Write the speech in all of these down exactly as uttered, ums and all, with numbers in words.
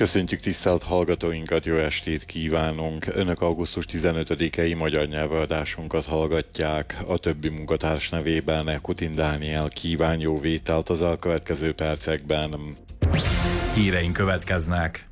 Köszöntjük tisztelt hallgatóinkat, jó estét kívánunk! Önök augusztus tizenötödikei magyar nyelvőadásunkat hallgatják. A többi munkatárs nevében Kutin Dániel kíván jó vételt az elkövetkező percekben. Híreink következnek.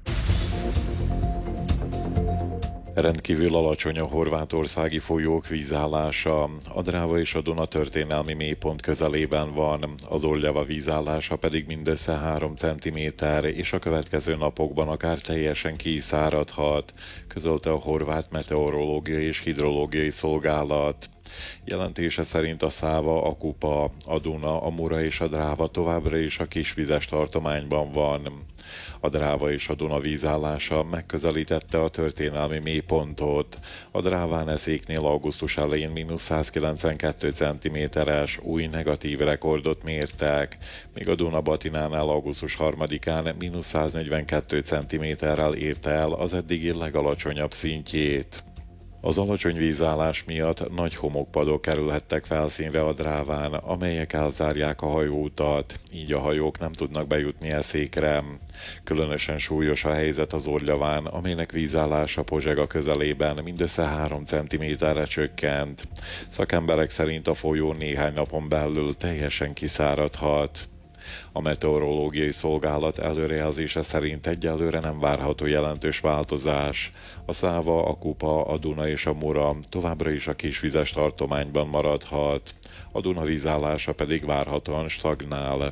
Rendkívül alacsony a horvátországi folyók vízállása. A Dráva és a Duna történelmi mélypont közelében van, az Orljava vízállása pedig mindössze három centiméter, és a következő napokban akár teljesen kiszáradhat, közölte a Horvát Meteorológiai és Hidrológiai Szolgálat. Jelentése szerint a Száva, a Kupa, a Duna, a Mura és a Dráva továbbra is a kisvizes tartományban van. A Dráva és a Duna vízállása megközelítette a történelmi mélypontot. A Dráván eszéknél augusztus elején mínusz százkilencvenkettő centiméteres új negatív rekordot mértek, míg a Duna Batinánál augusztus harmadikán mínusz száznegyvenkettő centiméterrel érte el az eddigi legalacsonyabb szintjét. Az alacsony vízállás miatt nagy homokpadok kerülhettek felszínre a Dráván, amelyek elzárják a hajóutat, így a hajók nem tudnak bejutni eszékre. Különösen súlyos a helyzet az Orljaván, amelynek vízállása Pozsega közelében mindössze három centiméterre csökkent. Szakemberek szerint a folyó néhány napon belül teljesen kiszáradhat. A meteorológiai szolgálat előrejelzése szerint egyelőre nem várható jelentős változás. A Száva, a Kupa, a Duna és a Mura továbbra is a kisvizes tartományban maradhat. A Duna vízállása pedig várhatóan stagnál.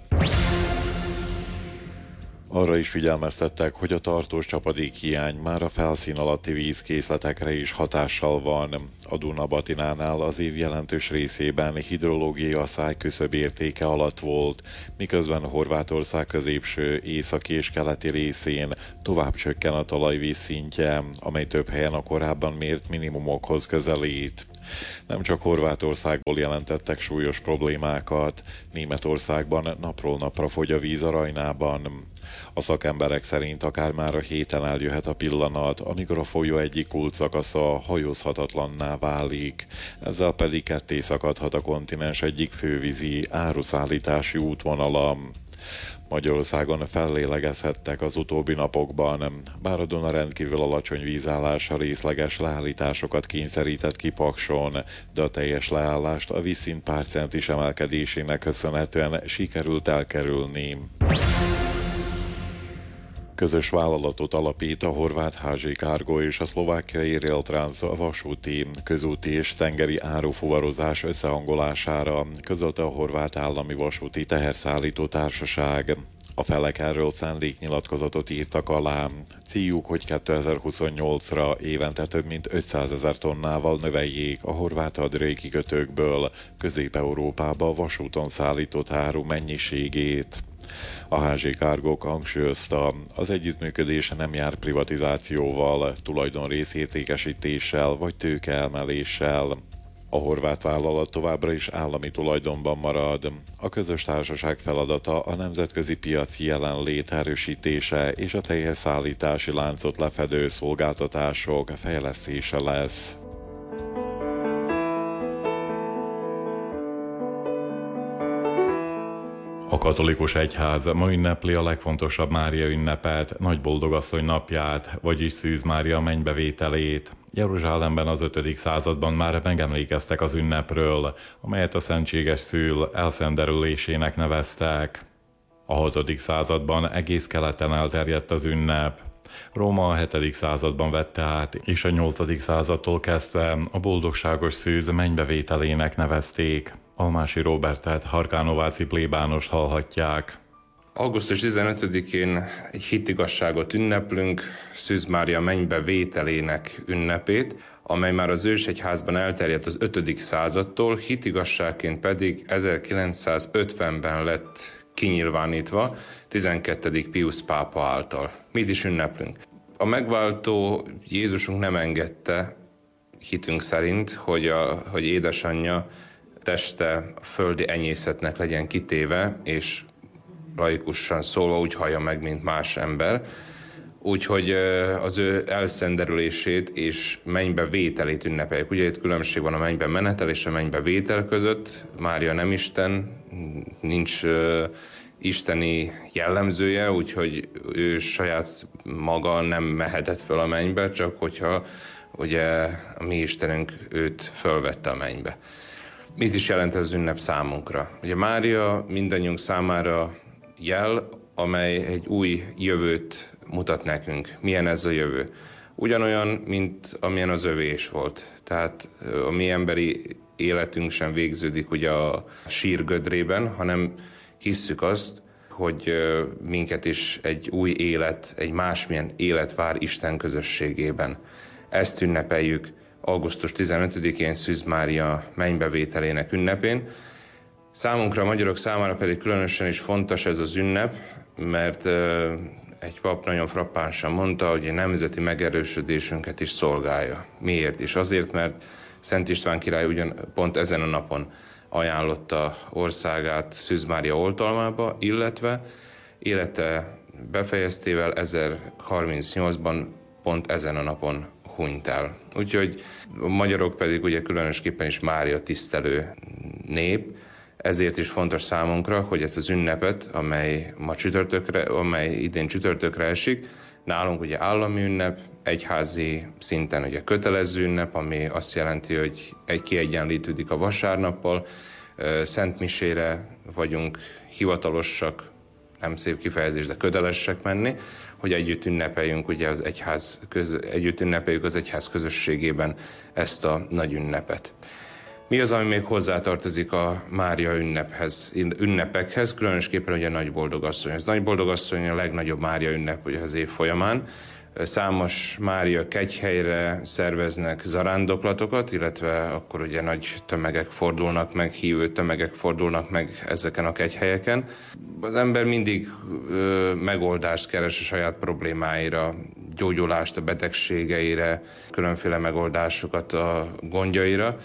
Arra is figyelmeztettek, hogy a tartós csapadékhiány már a felszín alatti vízkészletekre is hatással van. A Duna Batinánál az év jelentős részében hidrológiai asszály küszöb értéke alatt volt, miközben Horvátország középső, északi és keleti részén tovább csökken a talajvíz szintje, amely több helyen a korábban mért minimumokhoz közelít. Nem csak Horvátországból jelentettek súlyos problémákat, Németországban napról napra fogy a víz a Rajnában. A szakemberek szerint akár már a héten eljöhet a pillanat, amikor a folyó egyik kulcsszakasza hajózhatatlanná válik, ezzel pedig ketté szakadhat a kontinens egyik fővízi áruszállítási útvonala. Magyarországon fellélegezhettek az utóbbi napokban, bár a Duna rendkívül alacsony vízállása részleges leállításokat kényszerített ki Pakson, de a teljes leállást a vízszint pár centis emelkedésének köszönhetően sikerült elkerülni. Közös vállalatot alapít a horvát há zé Cargo és a szlovákiai Railtrans a vasúti, közúti és tengeri árufuvarozás összehangolására, közölte a horvát állami vasúti teherszállító társaság. A felek erről szándéknyilatkozatot írtak alá. Céljuk, hogy kétezer-huszonnyolcra évente több mint ötszázezer tonnával növeljék a horvát-adriai kikötőkből Közép-Európába vasúton szállított áru mennyiségét. A há zé Cargo hangsúlyozta, az együttműködése nem jár privatizációval, tulajdonrész értékesítéssel vagy tőkeemeléssel. A horvát vállalat továbbra is állami tulajdonban marad. A közös társaság feladata a nemzetközi piaci jelenlét erősítése és a teljes szállítási láncot lefedő szolgáltatások fejlesztése lesz. A katolikus egyház ma ünnepli a legfontosabb Mária ünnepet, Nagyboldogasszony napját, vagyis Szűz Mária mennybevételét. Jeruzsálemben az ötödik században már megemlékeztek az ünnepről, amelyet a szentséges szül elszenderülésének neveztek. A hatodik században egész keleten elterjedt az ünnep. Róma a hetedik században vette át, és a nyolcadik századtól kezdve a boldogságos szűz mennybevételének nevezték. Almási Róbertet, Harkánováci plébánost hallhatják. augusztus tizenötödikén egy hitigazságot ünneplünk, Szűz Mária mennybevételének ünnepét, amely már az ősegyházban elterjedt az ötödik századtól, hitigazságként pedig ezerkilencszázötvenben lett kinyilvánítva tizenkettedik Piusz pápa által. Mit is ünneplünk? A megváltó Jézusunk nem engedte, hitünk szerint, hogy, a, hogy édesanyja teste a földi enyészetnek legyen kitéve, és laikusan szólva úgy hallja meg, mint más ember. Úgyhogy az ő elszenderülését és mennybe vételét ünnepeljük. Ugye itt különbség van a mennybe menetel és a mennybe vétel között. Mária nem Isten, nincs isteni jellemzője, úgyhogy ő saját maga nem mehetett föl a mennybe, csak hogyha ugye a mi Istenünk őt fölvette a mennybe. Mit is jelent ez az ünnep számunkra? Ugye Mária mindannyiunk számára jel, amely egy új jövőt mutat nekünk. Milyen ez a jövő? Ugyanolyan, mint amilyen az övé is volt. Tehát a mi emberi életünk sem végződik ugye a sírgödrében, hanem hisszük azt, hogy minket is egy új élet, egy másmilyen élet vár Isten közösségében. Ezt ünnepeljük augusztus tizenötödikén Szűz Mária mennybevételének ünnepén. Számunkra, a magyarok számára pedig különösen is fontos ez az ünnep, mert egy pap nagyon frappánsan mondta, hogy a nemzeti megerősödésünket is szolgálja. Miért is? Azért, mert Szent István király ugyan pont ezen a napon ajánlotta országát Szűz Mária oltalmába, illetve élete befejeztével ezerharmincnyolcban pont ezen a napon hunyt el. Úgyhogy a magyarok pedig ugye különösképpen is Mária tisztelő nép, ezért is fontos számunkra, hogy ezt az ünnepet, amely ma csütörtökre, amely idén csütörtökre esik, nálunk ugye állami ünnep, egyházi szinten ugye kötelező ünnep, ami azt jelenti, hogy egy kiegyenlítődik a vasárnappal, szentmisére vagyunk hivatalosak, nem szép kifejezés, de kötelesek menni, hogy együtt ünnepeljünk ugye az egyház, köz, együtt ünnepeljük az egyház közösségében ezt a nagy ünnepet. Mi az, ami még hozzátartozik a Mária ünnephez, ünnepekhez, különösképpen ugye a Nagy Boldogasszony. Az Nagy Boldogasszony a legnagyobb Mária ünnep ugye az év folyamán. Számos Mária kegyhelyre szerveznek zarándoklatokat, illetve akkor ugye nagy tömegek fordulnak meg, hívő tömegek fordulnak meg ezeken a kegyhelyeken. Az ember mindig ö, megoldást keres a saját problémáira, gyógyulást a betegségeire, különféle megoldásokat a gondjaira,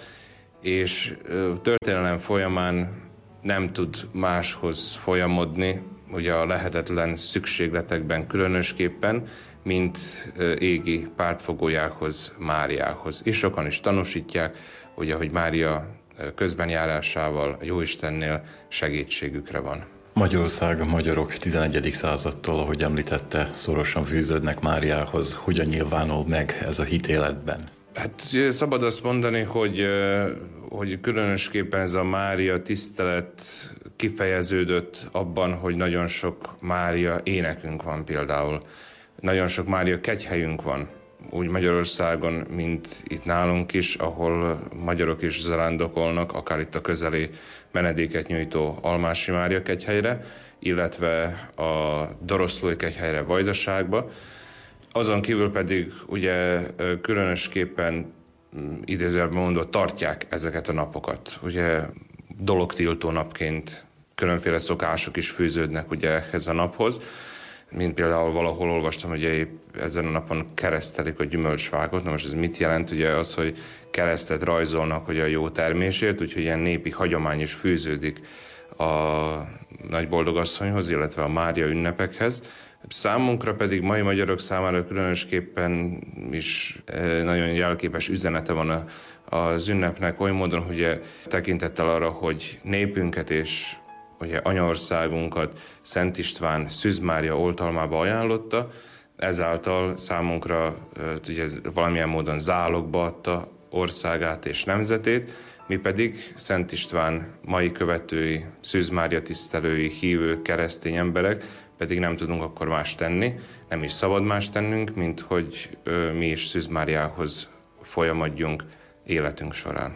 és ö, történelem folyamán nem tud máshoz folyamodni, ugye a lehetetlen szükségletekben különösképpen, mint égi pártfogójához, Máriához. És sokan is tanúsítják, ugye, hogy Mária közbenjárásával a Jóistennél segítségükre van. Magyarország, a magyarok tizenegyedik századtól, ahogy említette, szorosan fűződnek Máriához. Hogyan nyilvánul meg ez a hit életben? Hát szabad azt mondani, hogy, hogy különösképpen ez a Mária tisztelet kifejeződött abban, hogy nagyon sok Mária énekünk van például. Nagyon sok Mária kegyhelyünk van, úgy Magyarországon, mint itt nálunk is, ahol magyarok is zarándokolnak, akár itt a közeli menedéket nyújtó Almási Mária kegyhelyre, illetve a Doroszlói kegyhelyre Vajdaságba. Azon kívül pedig ugye különösképpen idézőjelben mondva tartják ezeket a napokat. Ugye dologtiltó napként különféle szokások is fűződnek ugye ehhez a naphoz, mint például valahol olvastam, hogy épp ezen a napon keresztelik a gyümölcsfákat. Na most ez mit jelent? Ugye az, hogy keresztet rajzolnak ugye a jó termésért, úgyhogy ilyen népi hagyomány is fűződik a Nagy Boldogasszonyhoz, illetve a Mária ünnepekhez. Számunkra pedig, mai magyarok számára különösképpen is nagyon jelképes üzenete van az ünnepnek, oly módon, hogy tekintettel arra, hogy népünket és ugye anyaországunkat Szent István Szűz Mária oltalmába ajánlotta, ezáltal számunkra ugye valamilyen módon zálogba adta országát és nemzetét, mi pedig Szent István mai követői, Szűz Mária tisztelői, hívő, keresztény emberek pedig nem tudunk akkor más tenni, nem is szabad más tennünk, mint hogy mi is Szűz Máriához folyamodjunk életünk során.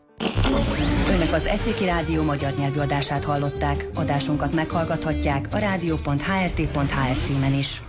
Önök az Eszéki Rádió magyar nyelvű adását hallották. Adásunkat meghallgathatják a rádió pont há er té pont há er címen is.